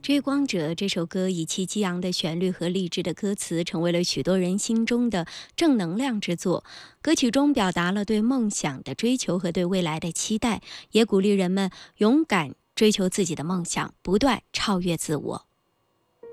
追光者》这首歌以其激昂的旋律和励志的歌词，成为了许多人心中的正能量之作。歌曲中表达了对梦想的追求和对未来的期待，也鼓励人们勇敢追求自己的梦想，不断超越自我。